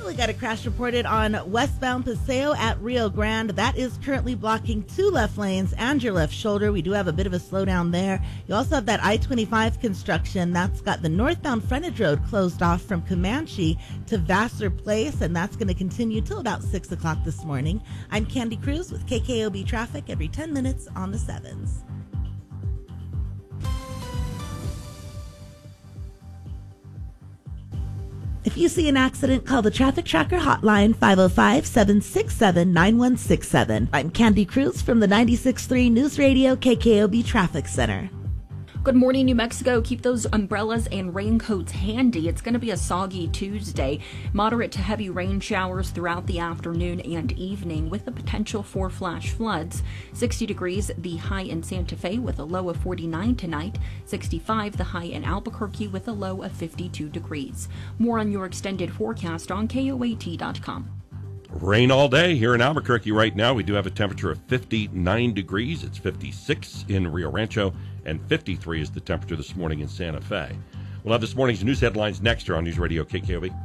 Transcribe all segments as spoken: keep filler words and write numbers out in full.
we got a crash reported on westbound Paseo at Rio Grande. That is currently blocking two left lanes and your left shoulder. We do have a bit of a slowdown there. You also have that I twenty-five construction. That's got the northbound frontage road closed off from Comanche to Vassar Place, and that's going to continue till about six o'clock this morning. I'm Candy Cruz with K K O B Traffic every ten minutes on the sevens. If you see an accident, call the Traffic Tracker hotline, five oh five, seven six seven, nine one six seven. I'm Candy Cruz from the ninety-six point three News Radio K K O B Traffic Center. Good morning, New Mexico. Keep those umbrellas and raincoats handy. It's going to be a soggy Tuesday. Moderate to heavy rain showers throughout the afternoon and evening with the potential for flash floods. sixty degrees the high in Santa Fe with a low of forty-nine tonight. sixty-five the high in Albuquerque with a low of fifty-two degrees. More on your extended forecast on K O A T dot com. Rain all day here in Albuquerque right now. We do have a temperature of fifty-nine degrees. It's fifty-six in Rio Rancho, and fifty-three is the temperature this morning in Santa Fe. We'll have this morning's news headlines next here on News Radio K K O B.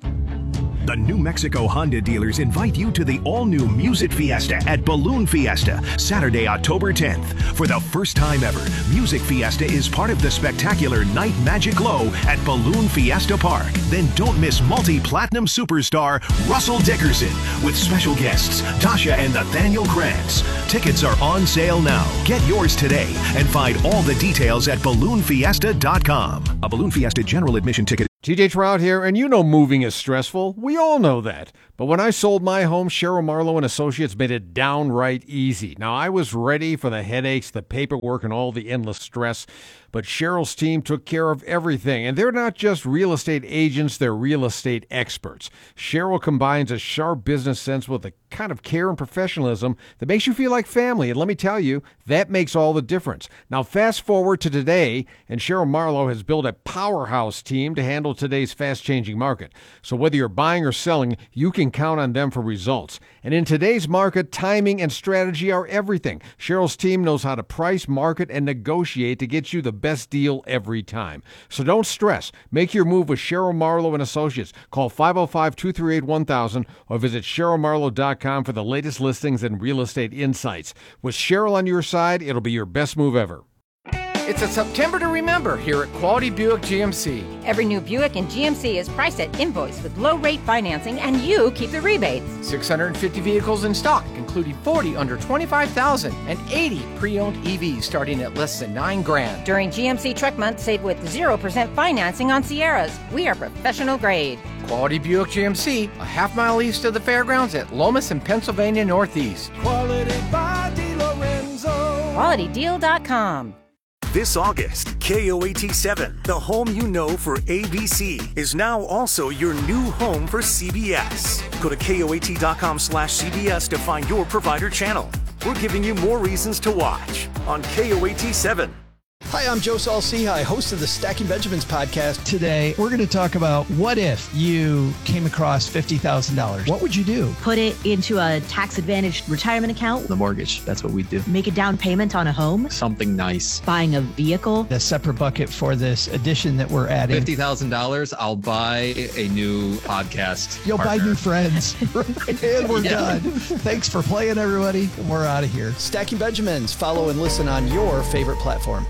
The New Mexico Honda dealers invite you to the all-new Music Fiesta at Balloon Fiesta, Saturday, October tenth. For the first time ever, Music Fiesta is part of the spectacular Night Magic Glow at Balloon Fiesta Park. Then don't miss multi-platinum superstar Russell Dickerson with special guests Tasha and Nathaniel Krantz. Tickets are on sale now. Get yours today and find all the details at balloon fiesta dot com. A Balloon Fiesta general admission ticket. T J Trout here, and you know moving is stressful. We all know that. But when I sold my home, Cheryl Marlowe and Associates made it downright easy. Now, I was ready for the headaches, the paperwork, and all the endless stress, but Cheryl's team took care of everything. And they're not just real estate agents, they're real estate experts. Cheryl combines a sharp business sense with a kind of care and professionalism that makes you feel like family. And let me tell you, that makes all the difference. Now, fast forward to today, and Cheryl Marlowe has built a powerhouse team to handle today's fast-changing market. So whether you're buying or selling, you can count on them for results. And in today's market, timing and strategy are everything. Cheryl's team knows how to price, market, and negotiate to get you the best deal every time. So don't stress. Make your move with Cheryl Marlowe and Associates. Call five oh five, two three eight, one thousand or visit cheryl marlowe dot com for the latest listings and real estate insights. With Cheryl on your side, it'll be your best move ever. It's a September to remember here at Quality Buick G M C. Every new Buick in G M C is priced at invoice with low-rate financing, and you keep the rebates. six hundred fifty vehicles in stock, including forty under twenty-five thousand and eighty pre-owned E Vs starting at less than nine grand. During G M C Truck Month, save with zero percent financing on Sierras. We are professional grade. Quality Buick G M C, a half mile east of the fairgrounds at Lomas and Pennsylvania Northeast. Quality by DiLorenzo. quality deal dot com. This August, K O A T seven, the home you know for A B C, is now also your new home for C B S. Go to K O A T dot com slash C B S to find your provider channel. We're giving you more reasons to watch on K O A T seven. Hi, I'm Joe Saul-Sehy, host of the Stacking Benjamins podcast. Today, we're going to talk about what if you came across fifty thousand dollars. What would you do? Put it into a tax-advantaged retirement account. The mortgage, that's what we do. Make a down payment on a home. Something nice. Buying a vehicle. A separate bucket for this addition that we're adding. fifty thousand dollars, I'll buy a new podcast You'll partner. buy new friends. And we're yeah. done. Thanks for playing, everybody. We're out of here. Stacking Benjamins. Follow and listen on your favorite platform.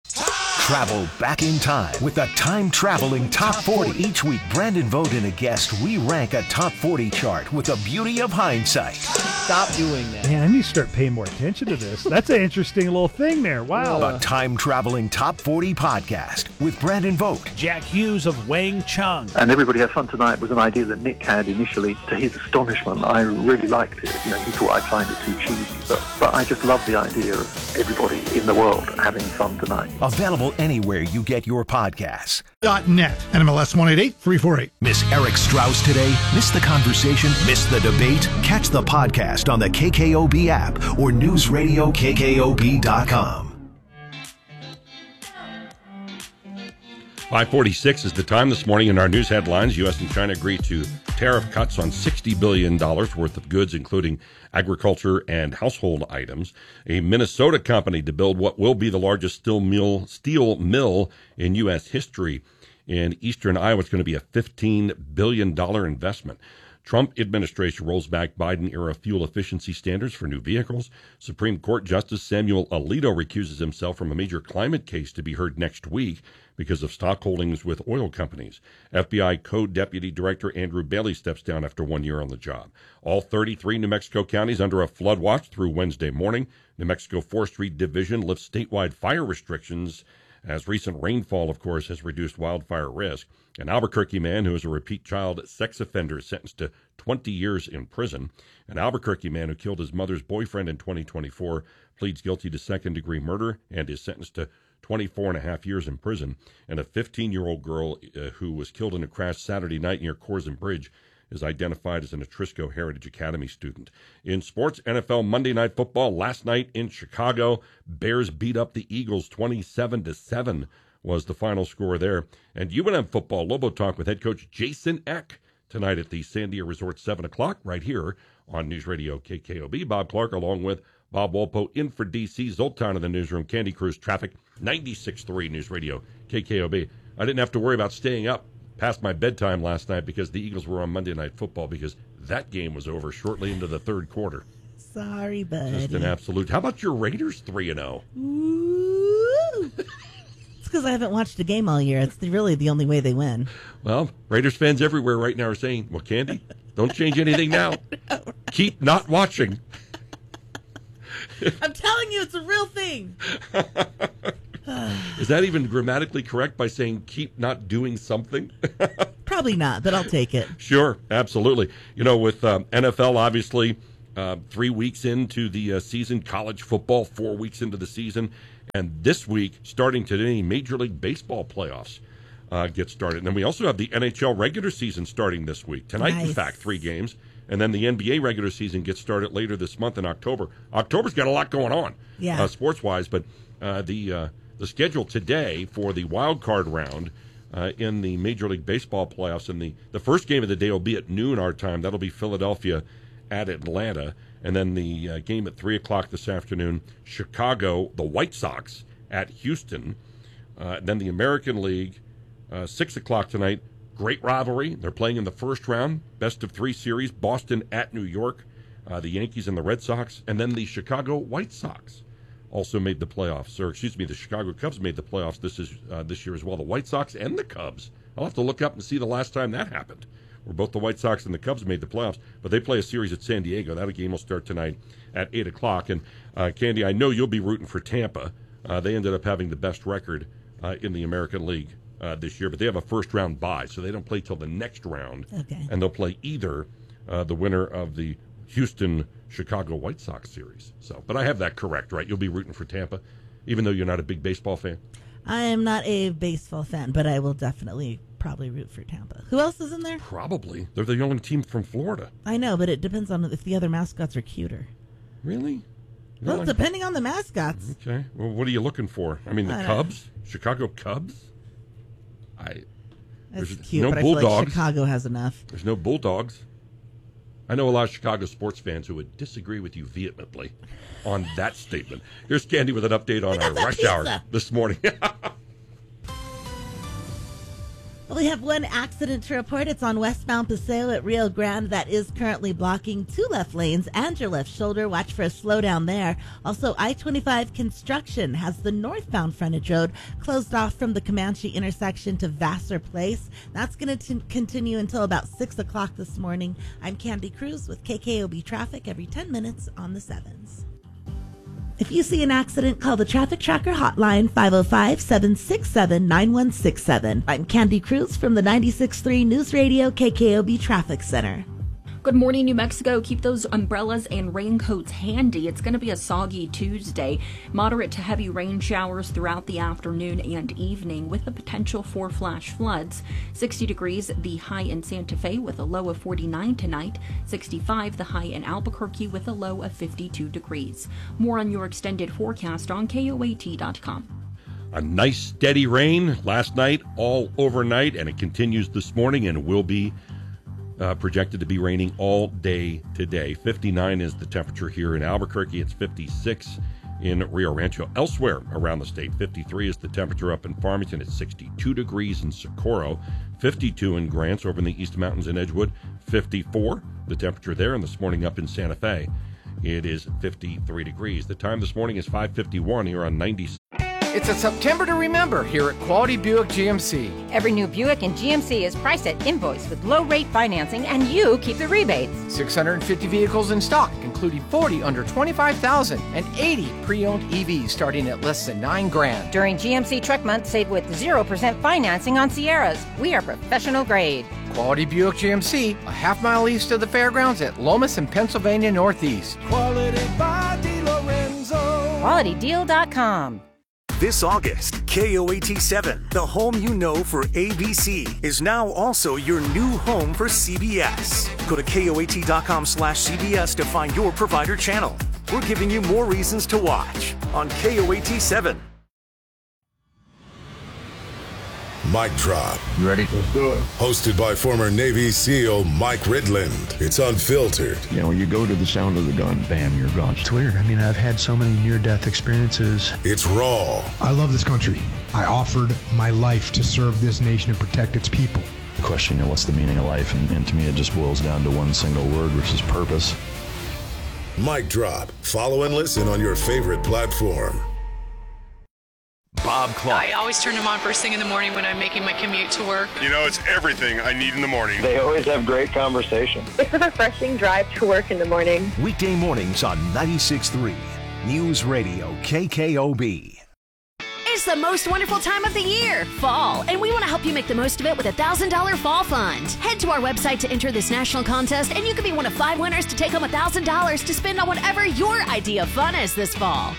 Travel back in time with the Time Traveling Top forty. Each week, Brandon Vogt and a guest re-rank a Top forty chart with the beauty of hindsight. Stop doing that. Man, I need to start paying more attention to this. That's an interesting little thing there. Wow. The Time Traveling Top forty podcast with Brandon Vogt. Jack Hughes of Wang Chung. And Everybody Has Fun Tonight was an idea that Nick had initially. To his astonishment, I really liked it. You know, he thought I'd find it too cheesy. But, but I just love the idea of everybody in the world having fun tonight. Available anywhere you get your podcasts. .net, N M L S one eight eight three four eight. Miss Eric Strauss today? Miss the conversation? Miss the debate? Catch the podcast on the K K O B app or news radio K K O B dot com. five forty-six is the time this morning in our news headlines. U S and China agree to tariff cuts on sixty billion dollars worth of goods, including agriculture and household items. A Minnesota company to build what will be the largest steel mill, steel mill in U S history In eastern Iowa, it's going to be a fifteen billion dollars investment. Trump administration rolls back Biden-era fuel efficiency standards for new vehicles. Supreme Court Justice Samuel Alito recuses himself from a major climate case to be heard next week because of stock holdings with oil companies. F B I Co-Deputy Director Andrew Bailey steps down after one year on the job. All thirty-three New Mexico counties under a flood watch through Wednesday morning. New Mexico Forestry Division lifts statewide fire restrictions as recent rainfall, of course, has reduced wildfire risk. An Albuquerque man who is a repeat child sex offender is sentenced to twenty years in prison. An Albuquerque man who killed his mother's boyfriend in twenty twenty-four pleads guilty to second-degree murder and is sentenced to twenty-four and a half years in prison. And a fifteen-year-old girl uh, who was killed in a crash Saturday night near Corzine Bridge is identified as an Atrisco Heritage Academy student. In sports, N F L Monday Night Football last night in Chicago. Bears beat up the Eagles twenty-seven to seven was the final score there. And U N M football, Lobo Talk with head coach Jason Eck tonight at the Sandia Resort, seven o'clock, right here on News Radio K K O B. Bob Clark along with Bob Walpo in for D C. Zoltan in the newsroom. Candy Cruise Traffic, ninety-six point three News Radio K K O B. I didn't have to worry about staying up past my bedtime last night because the Eagles were on Monday Night Football because that game was over shortly into the third quarter. Sorry, buddy. Just an absolute. How about your Raiders three and oh? Ooh. It's because I haven't watched a game all year. It's really the only way they win. Well, Raiders fans everywhere right now are saying, well, Candy, don't change anything now. Keep not watching. I'm telling you, it's a real thing. Is that even grammatically correct by saying keep not doing something? Probably not, but I'll take it. Sure, absolutely. You know, with um, N F L, obviously, uh, three weeks into the uh, season, college football, four weeks into the season, and this week, starting today, Major League Baseball playoffs uh, get started. And then we also have the N H L regular season starting this week. Tonight, Nice. in fact, three games. And then the N B A regular season gets started later this month in October. October's got a lot going on, Yeah. uh, sports-wise, but uh, the uh, the schedule today for the wild card round uh, in the Major League Baseball playoffs, and the, the first game of the day will be at noon our time. That'll be Philadelphia at Atlanta. And then the uh, game at three o'clock this afternoon, Chicago, the White Sox at Houston. Uh, then the American League, uh, six o'clock tonight. Great rivalry. They're playing in the first round, best of three series, Boston at New York, uh, the Yankees and the Red Sox, and then the Chicago White Sox also made the playoffs, or excuse me, the Chicago Cubs made the playoffs this is uh, this year as well. The White Sox and the Cubs. I'll have to look up and see the last time that happened, where both the White Sox and the Cubs made the playoffs. But they play a series at San Diego. That game will start tonight at eight o'clock. And, uh, Candy, I know you'll be rooting for Tampa. Uh, they ended up having the best record uh, in the American League uh, this year, but they have a first-round bye, so they don't play till the next round. Okay. And they'll play either uh, the winner of the Houston-Chicago White Sox series. So, but I have that correct, right? You'll be rooting for Tampa, even though you're not a big baseball fan? I am not a baseball fan, but I will definitely probably root for Tampa. Who else is in there? Probably. They're the only team from Florida. I know, but it depends on if the other mascots are cuter. Really? You Well, don't like- depending on the mascots. Okay. Well, what are you looking for? I mean, the I don't- Cubs? Chicago Cubs? I. That's There's cute, no but I feel like Bulldogs. Chicago has enough. There's no Bulldogs. I know a lot of Chicago sports fans who would disagree with you vehemently on that statement. Here's Candy with an update on our rush hour pizza. this morning. Well, we have one accident to report. It's on westbound Paseo at Rio Grande that is currently blocking two left lanes and your left shoulder. Watch for a slowdown there. Also, I twenty-five construction has the northbound frontage road closed off from the Comanche intersection to Vassar Place. That's going to continue until about six o'clock this morning. I'm Candy Cruz with K K O B Traffic every ten minutes on the sevens. If you see an accident, call the Traffic Tracker hotline, five oh five, seven six seven, nine one six seven. I'm Candy Cruz from the ninety-six point three News Radio K K O B Traffic Center. Good morning, New Mexico. Keep those umbrellas and raincoats handy. It's going to be a soggy Tuesday. Moderate to heavy rain showers throughout the afternoon and evening with the potential for flash floods. sixty degrees, the high in Santa Fe with a low of forty-nine tonight. sixty-five, the high in Albuquerque with a low of fifty-two degrees. More on your extended forecast on K O A T dot com. A nice steady rain last night, all overnight, and it continues this morning and will be Uh, projected to be raining all day today. fifty-nine is the temperature here in Albuquerque. It's fifty-six in Rio Rancho. Elsewhere around the state, fifty-three is the temperature up in Farmington. It's sixty-two degrees in Socorro, fifty-two in Grants over in the East Mountains in Edgewood, fifty-four the temperature there. And this morning up in Santa Fe, it is fifty-three degrees. The time this morning is five fifty-one here on ninety. It's a September to remember here at Quality Buick G M C. Every new Buick in G M C is priced at invoice with low rate financing, and you keep the rebates. six hundred fifty vehicles in stock, including forty under twenty-five thousand and eighty pre-owned E Vs starting at less than nine grand. During G M C Truck Month, save with zero percent financing on Sierras. We are professional grade. Quality Buick G M C, a half mile east of the fairgrounds at Lomas and Pennsylvania Northeast. Quality by DeLorenzo. Quality Deal dot com. This August, K O A T seven, the home you know for A B C, is now also your new home for C B S. Go to K O A T dot com slash C B S to find your provider channel. We're giving you more reasons to watch on K O A T seven. Mic Drop. You ready? Let's do it. Hosted by former Navy SEAL Mike Ridland. It's unfiltered. You know, you go to the sound of the gun, bam, you're gone. It's weird. I mean, I've had so many near-death experiences. It's raw. I love this country. I offered my life to serve this nation and protect its people. The question, you know, what's the meaning of life? And, and to me, it just boils down to one single word, which is purpose. Mic Drop. Follow and listen on your favorite platform. Bob Clark. I always turn them on first thing in the morning when I'm making my commute to work. You know, it's everything I need in the morning. They always have great conversation. It's a refreshing drive to work in the morning. Weekday mornings on ninety-six point three News Radio K K O B. It's the most wonderful time of the year, fall, and we want to help you make the most of it with a one thousand dollars Fall Fund. Head to our website to enter this national contest, and you can be one of five winners to take home one thousand dollars to spend on whatever your idea of fun is this fall.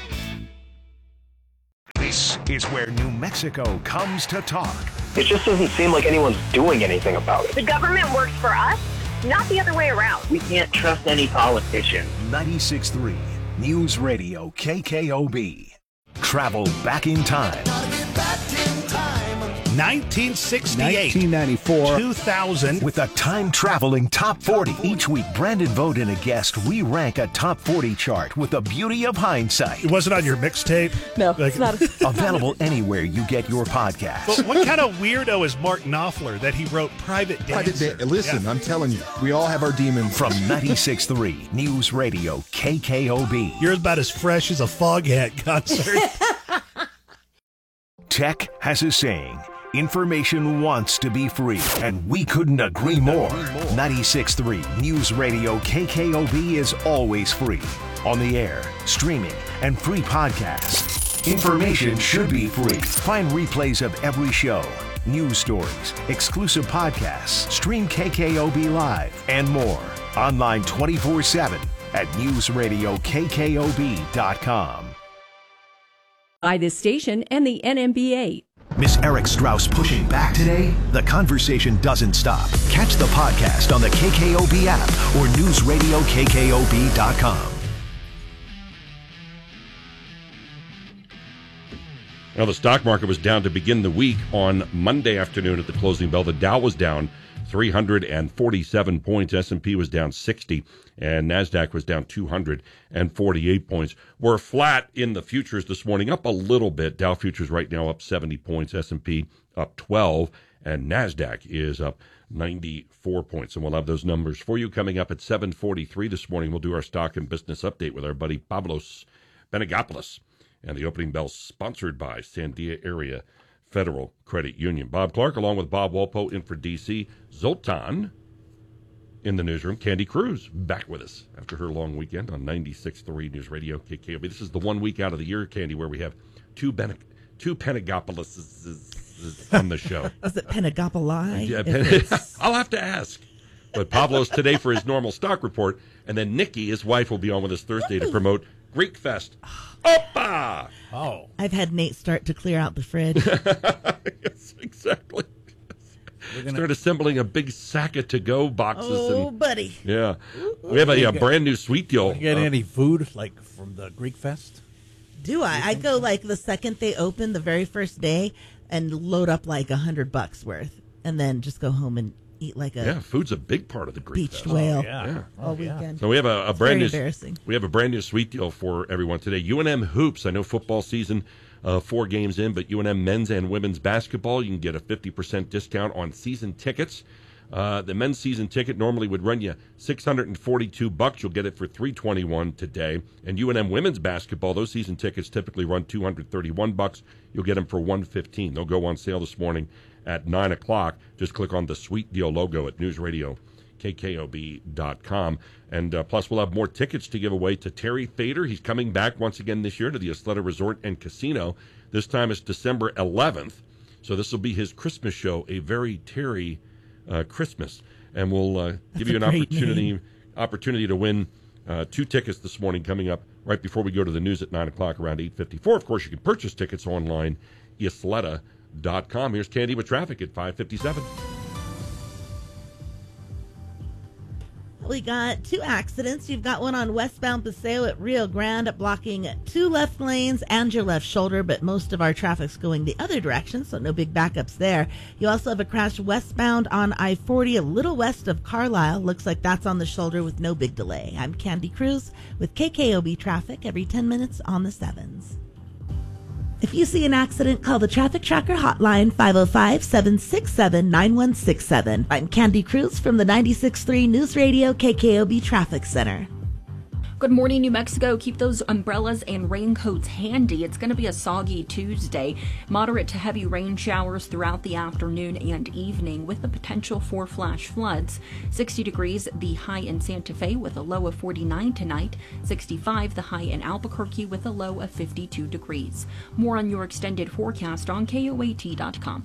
This is where New Mexico comes to talk. It just doesn't seem like anyone's doing anything about it. The government works for us, not the other way around. We can't trust any politician. ninety-six point three News Radio K K O B. Travel back in time. nineteen sixty-eight, nineteen ninety-four, two thousand. With a time-traveling top forty. Each week, Brandon Vogt and a guest, we rank a top forty chart with the beauty of hindsight. It wasn't on your mixtape? No, like, it's not. Available anywhere you get your podcast. But what kind of weirdo is Mark Knopfler that he wrote Private Dancer? Private da- Listen, yeah. I'm telling you, we all have our demons. From ninety-six point three News Radio K K O B. You're about as fresh as a Foghat concert. Tech has a saying. Information wants to be free, and we couldn't agree more. ninety-six point three News Radio K K O B is always free. On the air, streaming, and free podcasts. Information should be free. Find replays of every show, news stories, exclusive podcasts, stream K K O B Live, and more. Online twenty-four seven at news radio K K O B dot com. By this station and the N M B A. Miss Eric Strauss pushing back today? The conversation doesn't stop. Catch the podcast on the K K O B app or news radio K K O B dot com. Well, the stock market was down to begin the week on Monday afternoon at the closing bell. The Dow was down three hundred forty-seven points. S and P was down sixty, and NASDAQ was down two hundred forty-eight points. We're flat in the futures this morning, up a little bit. Dow futures right now up seventy points, S and P up twelve, and NASDAQ is up ninety-four points. And we'll have those numbers for you coming up at seven forty-three this morning. We'll do our stock and business update with our buddy Pablos Benegopoulos. And the opening bell sponsored by Sandia Area Federal Credit Union. Bob Clark, along with Bob Walpo, in for D C. Zoltan in the newsroom. Candy Cruz back with us after her long weekend on ninety-six point three News Radio K K O B. This is the one week out of the year, Candy, where we have two Bene- two Penegopoulos on the show. Is it Penegopoli? Yeah, Pen- I'll have to ask. But Pablo's today for his normal stock report, and then Nikki, his wife, will be on with us Thursday to promote Greek Fest. Opa! Oh. I've had Nate start to clear out the fridge. Yes, exactly. Gonna... Start assembling a big sack of to-go boxes. Oh, and, buddy. Yeah. We have a, a brand new sweet deal. You get uh, any food, like, from the Greek Fest? Do I? I go, like, the second they open, the very first day, and load up, like, a hundred bucks worth, and then just go home and eat like a yeah, food's a big part of the Greek beached Fest. whale Oh, yeah. Yeah. all Oh, weekend. So we have a, a It's brand very new embarrassing. we have a brand new sweet deal for everyone today. U N M Hoops. I know football season, uh, four games in, but U N M men's and women's basketball, you can get a fifty percent discount on season tickets. Uh, the men's season ticket normally would run you six hundred forty-two bucks. You'll get it for three hundred twenty-one today. And U N M women's basketball, those season tickets typically run two hundred thirty-one bucks. You'll get them for one hundred fifteen. They'll go on sale this morning at nine o'clock. Just click on the Sweet Deal logo at news radio K K O B dot com. And uh, plus, we'll have more tickets to give away to Terry Fader. He's coming back once again this year to the Isleta Resort and Casino. This time it's December eleventh. So this will be his Christmas show, a very Terry uh, Christmas. And we'll uh, give you an opportunity opportunity to win uh, two tickets this morning coming up right before we go to the news at nine o'clock around eight fifty-four. Of course, you can purchase tickets online, isleta dot com. Here's Candy with traffic at five fifty-seven. We got two accidents. You've got one on westbound Paseo at Rio Grande blocking two left lanes and your left shoulder, but most of our traffic's going the other direction, so no big backups there. You also have a crash westbound on I forty a little west of Carlisle. Looks like that's on the shoulder with no big delay. I'm Candy Cruz with K K O B Traffic every ten minutes on the sevens. If you see an accident, call the Traffic Tracker hotline, five oh five, seven six seven, nine one six seven. I'm Candy Cruz from the ninety-six point three News Radio K K O B Traffic Center. Good morning, New Mexico. Keep those umbrellas and raincoats handy. It's going to be a soggy Tuesday. Moderate to heavy rain showers throughout the afternoon and evening with the potential for flash floods. sixty degrees, the high in Santa Fe with a low of forty-nine tonight. sixty-five, the high in Albuquerque with a low of fifty-two degrees. More on your extended forecast on K O A T dot com.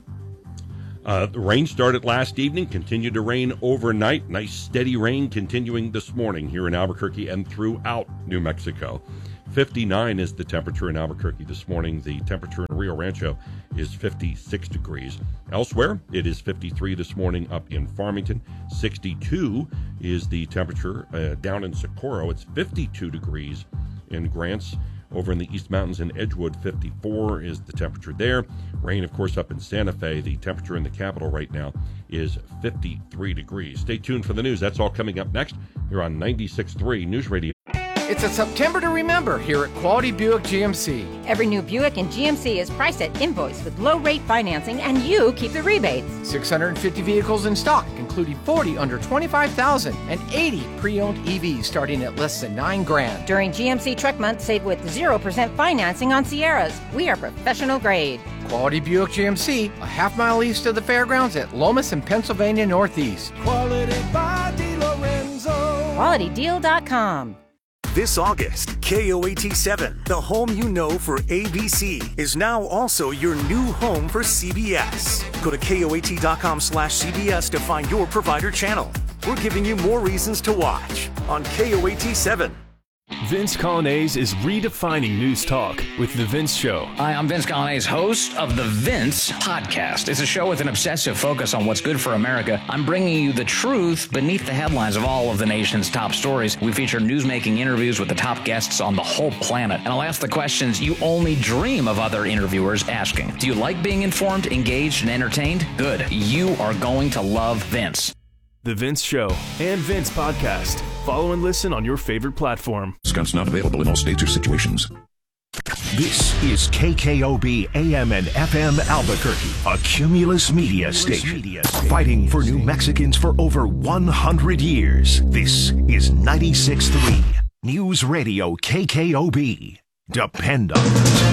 Uh, the rain started last evening, continued to rain overnight. Nice steady rain continuing this morning here in Albuquerque and throughout New Mexico. fifty-nine is the temperature in Albuquerque this morning. The temperature in Rio Rancho is fifty-six degrees. Elsewhere, it is fifty-three this morning up in Farmington. sixty-two is the temperature uh, down in Socorro. It's fifty-two degrees in Grants. Over in the East Mountains in Edgewood, fifty-four is the temperature there. Rain, of course, up in Santa Fe. The temperature in the capital right now is fifty-three degrees. Stay tuned for the news. That's all coming up next here on ninety-six point three News Radio. It's a September to remember here at Quality Buick G M C. Every new Buick in G M C is priced at invoice with low rate financing, and you keep the rebates. six hundred fifty vehicles in stock, including forty under twenty-five thousand and eighty pre-owned E Vs starting at less than nine grand. During G M C Truck Month, save with zero percent financing on Sierras. We are professional grade. Quality Buick G M C, a half mile east of the fairgrounds at Lomas and Pennsylvania Northeast. Quality by DeLorenzo. Quality Deal dot com. This August, K O A T seven, the home you know for A B C, is now also your new home for C B S. Go to K O A T dot com slash C B S to find your provider channel. We're giving you more reasons to watch on K O A T seven. Vince Colonnese is redefining news talk with The Vince Show. Hi, I'm Vince Colonnese, host of The Vince Podcast. It's a show with an obsessive focus on what's good for America. I'm bringing you the truth beneath the headlines of all of the nation's top stories. We feature newsmaking interviews with the top guests on the whole planet. And I'll ask the questions you only dream of other interviewers asking. Do you like being informed, engaged, and entertained? Good. You are going to love Vince. The Vince Show and Vince Podcast. Follow and listen on your favorite platform. Discounts not available in all states or situations. This is K K O B A M and F M Albuquerque, a Cumulus Media station, fighting for New Mexicans for over one hundred years. This is ninety-six point three News Radio K K O B. Depend on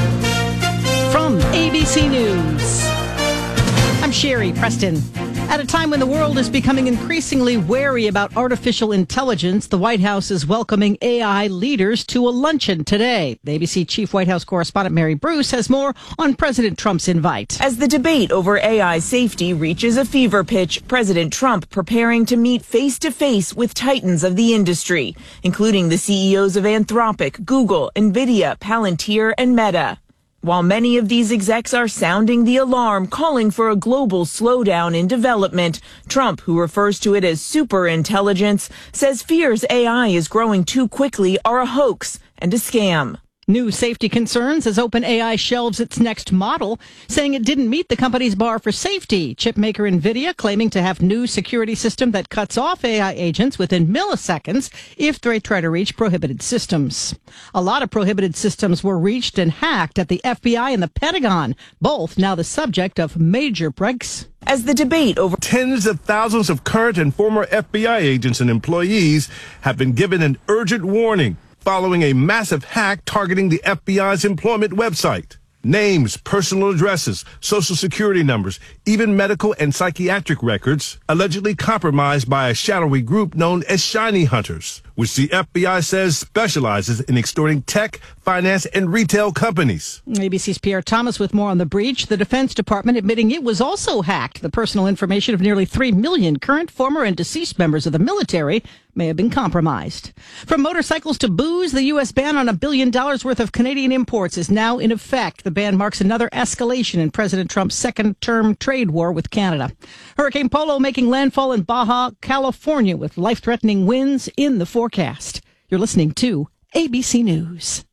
it. From A B C News, I'm Sherry Preston. At a time when the world is becoming increasingly wary about artificial intelligence, the White House is welcoming A I leaders to a luncheon today. The A B C Chief White House Correspondent Mary Bruce has more on President Trump's invite. As the debate over A I safety reaches a fever pitch, President Trump preparing to meet face-to-face with titans of the industry, including the C E Os of Anthropic, Google, NVIDIA, Palantir, and Meta. While many of these execs are sounding the alarm, calling for a global slowdown in development, Trump, who refers to it as superintelligence, says fears A I is growing too quickly are a hoax and a scam. New safety concerns as OpenAI shelves its next model, saying it didn't meet the company's bar for safety. Chipmaker NVIDIA claiming to have new security system that cuts off A I agents within milliseconds if they try to reach prohibited systems. A lot of prohibited systems were reached and hacked at the F B I and the Pentagon, both now the subject of major breaks. As the debate over tens of thousands of current and former F B I agents and employees have been given an urgent warning following a massive hack targeting the F B I's employment website. Names, personal addresses, social security numbers, even medical and psychiatric records allegedly compromised by a shadowy group known as Shiny Hunters, which the F B I says specializes in extorting tech, finance, and retail companies. A B C's Pierre Thomas with more on the breach. The Defense Department admitting it was also hacked. The personal information of nearly three million current, former, and deceased members of the military may have been compromised. From motorcycles to booze, the U S ban on a billion dollars worth of Canadian imports is now in effect. The ban marks another escalation in President Trump's second-term trade war with Canada. Hurricane Polo making landfall in Baja, California, with life-threatening winds in the forecast. You're listening to A B C News.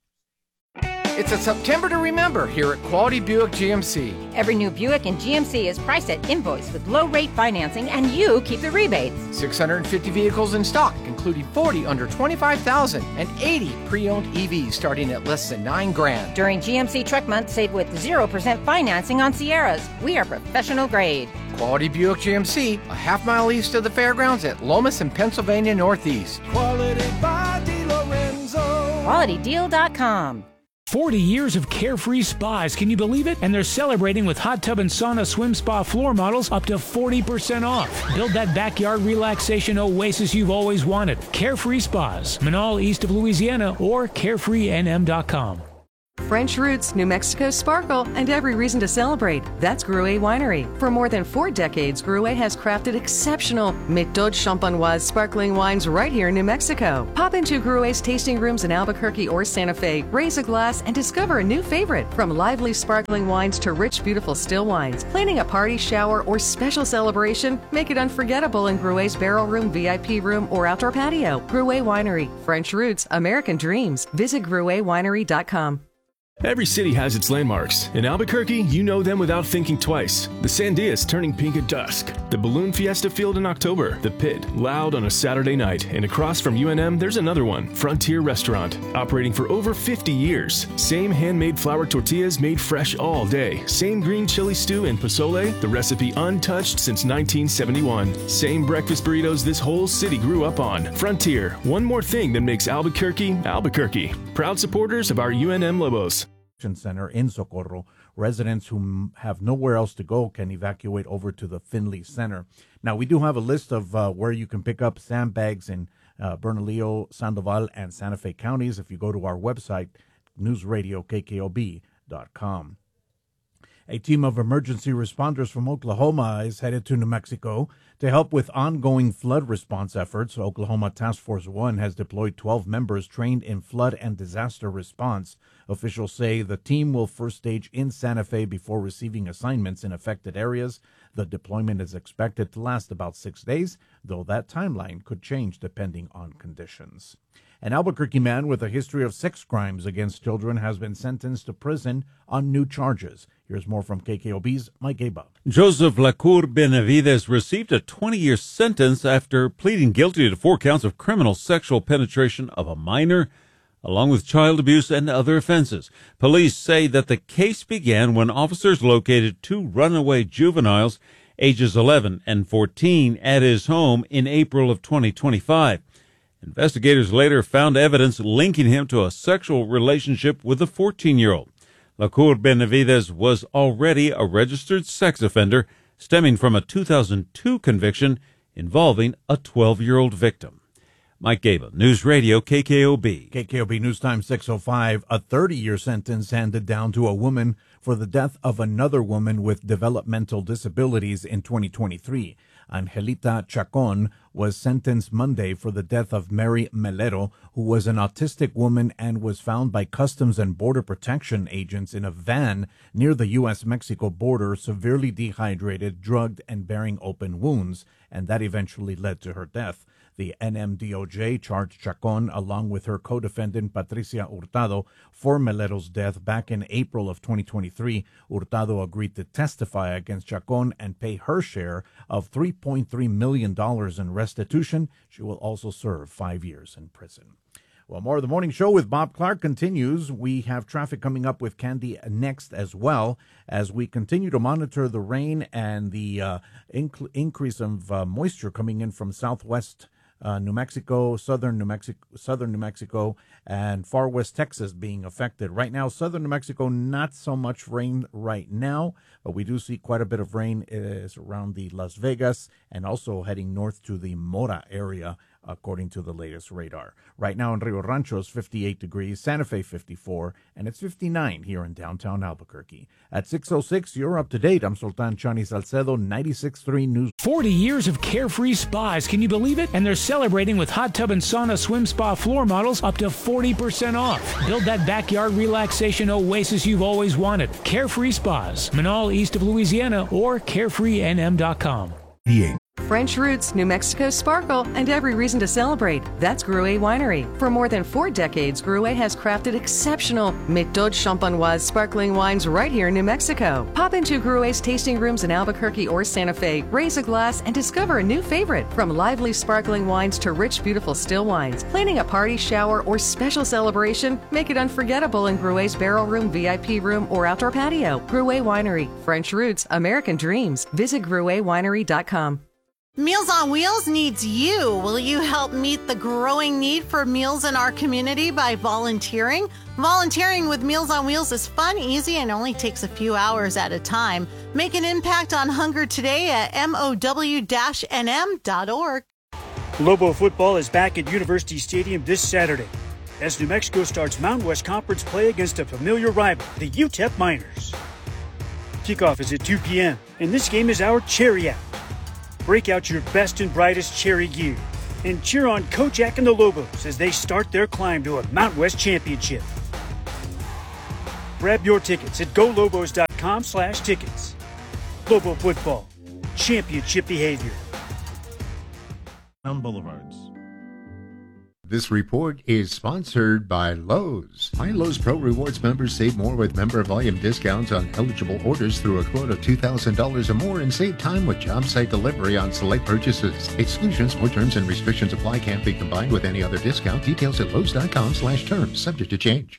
It's a September to remember here at Quality Buick G M C. Every new Buick in G M C is priced at invoice with low rate financing, and you keep the rebates. six hundred fifty vehicles in stock, including forty under twenty-five thousand and eighty pre-owned E Vs starting at less than nine grand. During G M C Truck Month, save with zero percent financing on Sierras. We are professional grade. Quality Buick G M C, a half mile east of the fairgrounds at Lomas and Pennsylvania Northeast. Quality by DeLorenzo. Quality Deal dot com. forty years of carefree spas. Can you believe it? And they're celebrating with hot tub and sauna swim spa floor models up to forty percent off. Build that backyard relaxation oasis you've always wanted. Carefree Spas, Manal east of Louisiana, or carefree N M dot com. French roots, New Mexico sparkle, and every reason to celebrate. That's Gruet Winery. For more than four decades, Gruet has crafted exceptional Méthode Champenoise sparkling wines right here in New Mexico. Pop into Gruet's tasting rooms in Albuquerque or Santa Fe, raise a glass, and discover a new favorite. From lively sparkling wines to rich, beautiful still wines. Planning a party, shower, or special celebration? Make it unforgettable in Gruet's barrel room, V I P room, or outdoor patio. Gruet Winery. French roots, American dreams. Visit Gruet Winery dot com. Every city has its landmarks. In Albuquerque, you know them without thinking twice. The Sandias turning pink at dusk. The Balloon Fiesta Field in October. The Pit, loud on a Saturday night. And across from U N M, there's another one, Frontier Restaurant, operating for over fifty years. Same handmade flour tortillas made fresh all day. Same green chili stew and pozole, the recipe untouched since nineteen seventy-one. Same breakfast burritos this whole city grew up on. Frontier, one more thing that makes Albuquerque, Albuquerque. Proud supporters of our U N M Lobos. Center in Socorro. Residents who have nowhere else to go can evacuate over to the Finley Center. Now, we do have a list of uh, where you can pick up sandbags in uh, Bernalillo, Sandoval, and Santa Fe counties if you go to our website, news radio K K O B dot com. A team of emergency responders from Oklahoma is headed to New Mexico to help with ongoing flood response efforts. Oklahoma Task Force One has deployed twelve members trained in flood and disaster response. Officials say the team will first stage in Santa Fe before receiving assignments in affected areas. The deployment is expected to last about six days, though that timeline could change depending on conditions. An Albuquerque man with a history of sex crimes against children has been sentenced to prison on new charges. Here's more from K K O B's Mike Gaba. Joseph Lacour Benavides received a twenty-year sentence after pleading guilty to four counts of criminal sexual penetration of a minor, along with child abuse and other offenses. Police say that the case began when officers located two runaway juveniles, ages eleven and fourteen, at his home in April of twenty twenty-five. Investigators later found evidence linking him to a sexual relationship with a fourteen-year-old. Lacour Benavides was already a registered sex offender, stemming from a two thousand two conviction involving a twelve-year-old victim. Mike Gaba, News Radio K K O B. K K O B News Time six oh five. A thirty-year sentence handed down to a woman for the death of another woman with developmental disabilities in twenty twenty-three. Angelita Chacon was sentenced Monday for the death of Mary Melero, who was an autistic woman and was found by Customs and Border Protection agents in a van near the U S Mexico border, severely dehydrated, drugged, and bearing open wounds and that eventually led to her death. The N M D O J charged Chacon, along with her co-defendant Patricia Hurtado, for Melero's death back in April of twenty twenty-three. Hurtado agreed to testify against Chacon and pay her share of three point three million dollars in restitution. She will also serve five years in prison. Well, more of the morning show with Bob Clark continues. We have traffic coming up with Candy next as well, as we continue to monitor the rain and the uh, inc- increase of uh, moisture coming in from southwest Uh, New Mexico, southern New Mexico, southern New Mexico, and far west Texas being affected. Right now, southern New Mexico, not so much rain right now, but we do see quite a bit of rain is around the Las Vegas and also heading north to the Mora area, according to the latest radar. Right now in Rio Rancho is fifty-eight degrees, Santa Fe fifty-four, and it's fifty-nine here in downtown Albuquerque. At six oh six, you're up to date. I'm Sultan Chani Salcedo, ninety-six point three News. forty years of carefree spas. Can you believe it? And they're celebrating with hot tub and sauna swim spa floor models up to forty percent off. Build that backyard relaxation oasis you've always wanted. Carefree Spas, Manal, east of Louisiana, or carefree n m dot com. French roots, New Mexico sparkle, and every reason to celebrate. That's Gruet Winery. For more than four decades, Gruet has crafted exceptional Méthode Champenoise sparkling wines right here in New Mexico. Pop into Gruet's tasting rooms in Albuquerque or Santa Fe, raise a glass, and discover a new favorite. From lively sparkling wines to rich, beautiful still wines. Planning a party, shower, or special celebration? Make it unforgettable in Gruet's barrel room, V I P room, or outdoor patio. Gruet Winery. French roots, American dreams. Visit gruet winery dot com. Meals on Wheels needs you. Will you help meet the growing need for meals in our community by volunteering? Volunteering with Meals on Wheels is fun, easy, and only takes a few hours at a time. Make an impact on hunger today at M O W N M dot org. Lobo football is back at University Stadium this Saturday as New Mexico starts Mountain West Conference play against a familiar rival, the U T E P Miners. Kickoff is at two p.m., and this game is our cherry out. Break out your best and brightest cherry gear and cheer on Kojak and the Lobos as they start their climb to a Mountain West championship. Grab your tickets at go lobos dot com slash tickets. Lobo football, championship behavior. On Boulevards. This report is sponsored by Lowe's. Find Lowe's Pro Rewards members save more with member volume discounts on eligible orders through a quote of two thousand dollars or more and save time with job site delivery on select purchases. Exclusions, more terms and restrictions apply. Can't be combined with any other discount. Details at lowes dot com slash terms. Subject to change.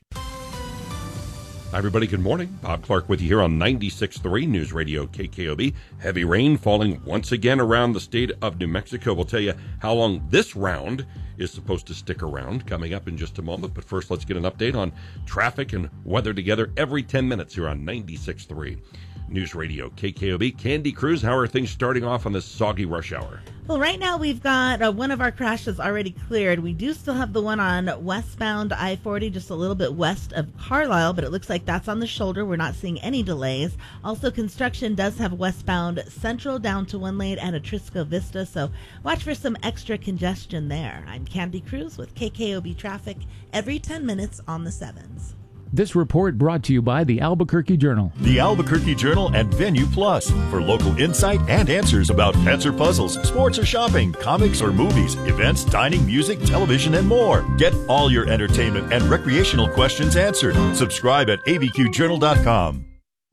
Hi, everybody. Good morning. Bob Clark with you here on ninety-six point three News Radio K K O B. Heavy rain falling once again around the state of New Mexico. We'll tell you how long this round is supposed to stick around coming up in just a moment. But first, let's get an update on traffic and weather together every ten minutes here on ninety-six point three News Radio K K O B. Candy Cruz, how are things starting off on this soggy rush hour? Well, right now we've got uh, one of our crashes already cleared. We do still have the one on westbound I forty, just a little bit west of Carlisle, but it looks like that's on the shoulder. We're not seeing any delays. Also, construction does have westbound Central down to one lane and Atrisco Vista, so watch for some extra congestion there. I'm Candy Cruz with K K O B Traffic every ten minutes on the sevens. This report brought to you by the Albuquerque Journal. The Albuquerque Journal and Venue Plus for local insight and answers about pets or puzzles, sports or shopping, comics or movies, events, dining, music, television, and more. Get all your entertainment and recreational questions answered. Subscribe at A B Q journal dot com.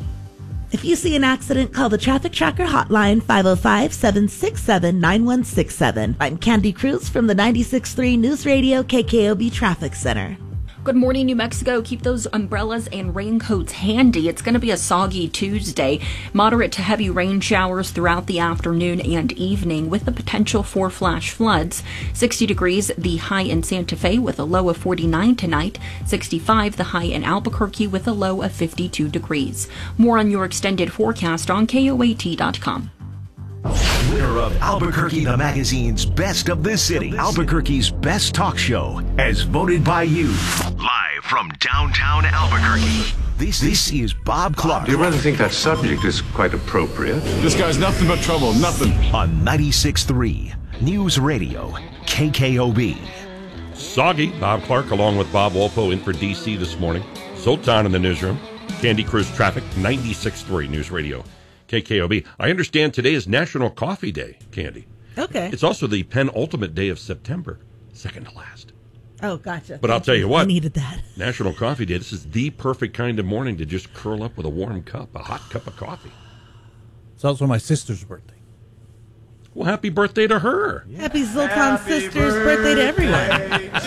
If you see an accident, call the Traffic Tracker hotline five oh five, seven six seven, nine one six seven. I'm Candy Cruz from the ninety-six point three News Radio K K O B Traffic Center. Good morning, New Mexico. Keep those umbrellas and raincoats handy. It's going to be a soggy Tuesday. Moderate to heavy rain showers throughout the afternoon and evening with the potential for flash floods. sixty degrees, the high in Santa Fe with a low of forty-nine tonight. sixty-five, the high in Albuquerque with a low of fifty-two degrees. More on your extended forecast on K O A T dot com. Winner of Albuquerque the Magazine's Best of the City, Albuquerque's Best Talk Show, as voted by you. Live from downtown Albuquerque, this, this is Bob Clark. Do you really think that subject is quite appropriate? This guy's nothing but trouble, nothing. On ninety-six point three News Radio, K K O B. Soggy. Bob Clark along with Bob Wolpo in for D C this morning. Sultan in the newsroom. Candy Cruz Traffic, ninety-six point three News Radio K K O B. I understand today is National Coffee Day, Candy. Okay. It's also the penultimate day of September, second to last. Oh, gotcha. But I'll Thank tell you what. I needed that. National Coffee Day. This is the perfect kind of morning to just curl up with a warm cup, a hot cup of coffee. It's also my sister's birthday. Well, happy birthday to her. Happy Zoltan's sister's birthday to everyone.